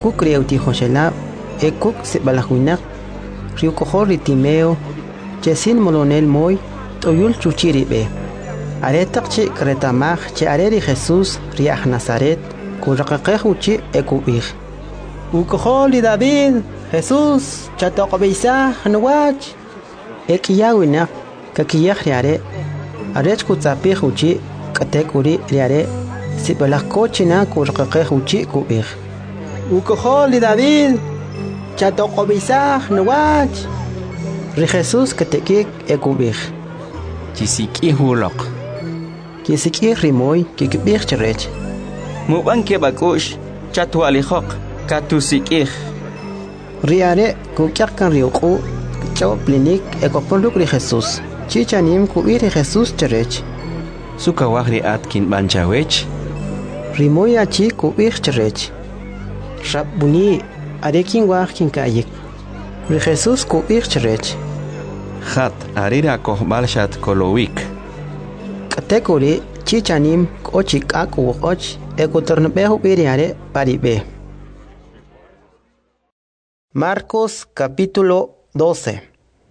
Kuk rieuti Joshelab, kuk sibalahuinak, Rio Cojor Ritimeo, Chesin Molonel Moy, Toyul Chuchiribe. Aretak chi kretamaj che areri Jesús riaj Nazaret, Kurakakeuchi ekubij. Ukojoli David, Jesús, Chatokobeisa, Hanuach. Ekiyawina, Kakiyaj riare, Arech Kutzapijuchi, Katekuri riare, Sibalakochina Kurakakeuchi kubij. Ukojoli David, Chatokobisa, Nuach. Ri Jesús Katekik ekubij. Chisiki hulok. Kisiki rimoy kikibij cherech. Muban ke bakush, chatualijok, katusikij. Riare kukyakan riuku, chao plinik ekopoluk ri Jesús. Chichanim kuiri Jesús cherech. Sukawahri atkin banchawech. Rimoy achi kuir cherech. Rabuni arekin wahkin kayik. Ri Jesús kuir cherech. Hat arira kohbalshat kolowik. Katekuri chichanim kochik akuoch ekotornbehu biriare paribe. Marcos capítulo 12.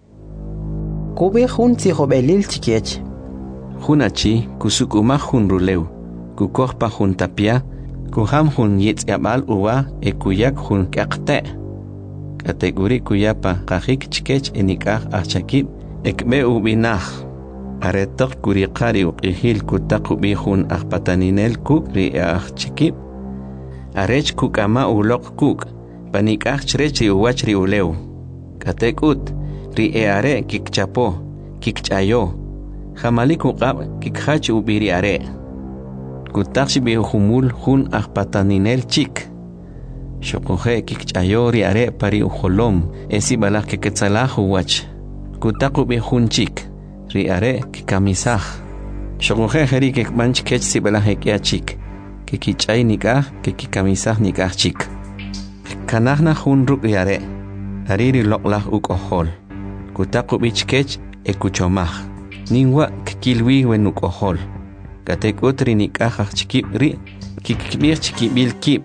Kube hun sihobelil chikiech. Hunachi kusukuma hun ruleu. Kukohpa hun tapia. Kuham hun yitzyabal uwa ekuyak hun kakte. Kategori kuyapa kahik chikech enikah achakib ekbe ubinah. Aretok kurikari uqihil kutakubi hun ahpataninel kuk ri chikib. Arech kukama ulok kuk. Panikah chrechi uwachri uleu. Katekut ri are kikchapo, kikchayo. Hamalik uqab kikhach ubiri are. Kutakshi humul hun ahpataninel chik. Shokoje kikchayo ri are pari uholom. Esi balak keketzalahu wach. Kutaku hun chik. Ri are kikamisah. Shokoje heri kekmanch kech si balak chik. Kikichay nikah kikikamisah nikah chik. Kanahna hun ruk ri are. Ariri loklah ukohol. Kutaku bichkech ekuchomah. Ningwa kikilwi wenukohol. Katek utri nikah chikib ri. Kikibir chikibil kib.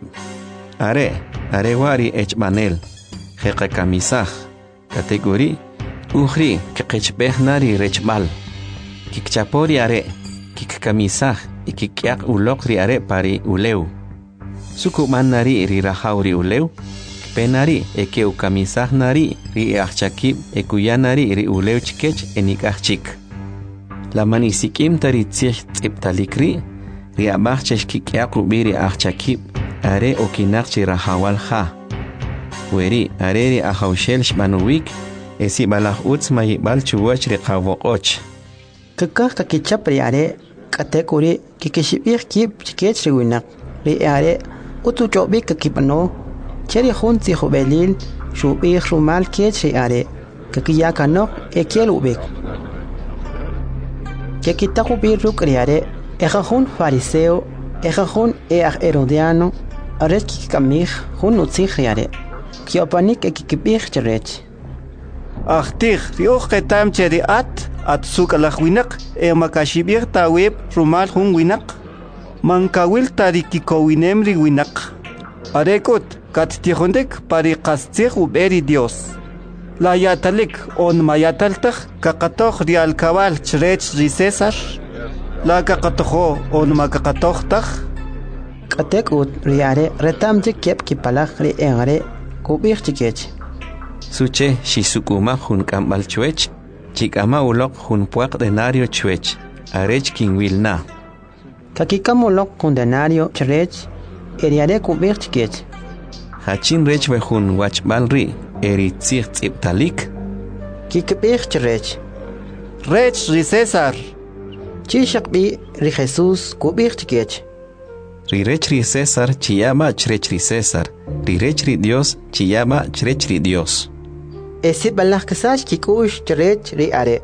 Are wari echmanel. Jeka kamisah. Kategori. Uhri kekechbeh nari rechmal. Kikchapori are. Kikkamisah. Ikikyak ulok are pari uleu. Sukuman nari ri rahauri uleu. Penari ekeu kamisah nari ri achakib ekuyanari ri uleu chikech enikah chik. Lamani sikim tari tzih tziptalikri. Ri abach cheshkikyak ubiri achakib. Are okinakchi rahawal ha. Weri areri ahaushel shmanuwik. Esi balah utz mayibal chuwach ri qawoqoch. Kakah kakichapri are. Katekuri kikishibir kib chikech riwinak. Ri are utuchobik kakipano. Cheri hun sihobelil shubir rumal kech ri are. Kakiyakanok ekiel ubik. Kekitakubir ruk ri are. Ejahun fariseo. Ejahun herodiano. Arech kikamih hun utzih riare. Kiopanik ekikibih cherech. Achtih rioch ketam cheri at suk alahwinak makashibir taweb rumal hun winak. Mankawil tarikikowinem ri winak. Arekut kattihondek pari qastzih uberi Dios. La yatalik on mayataltah kakatoh ri alkawal cherech ri César. La kakatoho on makakatohtah. Katekut riare retam jikep kipalak ri engare kubir chikech. Suche shisukuma hun kambal chuech. Chikama ulok hun puak denario chuech. Arech kingwilna. Kakikamulok hun denario cherech. Eriare kubir chikech. Hachin rech we hun wachbal ri. Eri tzih tziptalik. Kikibir cherech. Rech ri César. Chishakbi ri Jesús kubir chikech. Rirech ri César chiyama chrech ri César. Rirech ri Dios chiyama chrech ri Dios. Esi balah kasash kikush cherech ri are.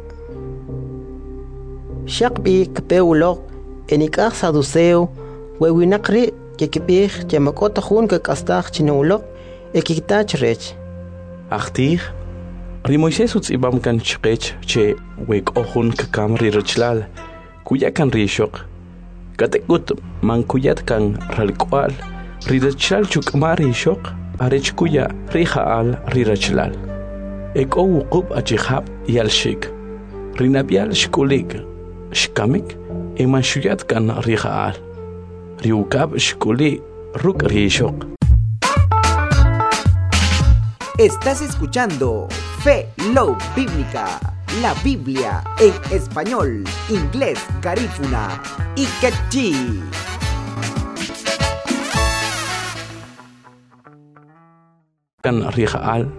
Shakbi kapeulok enikah saduseo wewinakri kikibih chemakota hun kakastah chinulok ekikta cherech. Achtih ri Moisés utzibam kan chqech che wek ohun kakam ri rechlal kuyakan ri shok. Katekut mankuyat kan ralkwal ridachal chukmari shok arech kuya rijaal rirachlal. Eko wuqub achihab yalshik. Rinabial shkulik. Shkamik emanshuyat kan rijaal. Riukab shkuli ruk rishok. Estás escuchando Fe Love Bíblica, la Biblia en español, inglés, garífuna y quechí. Kan rijaal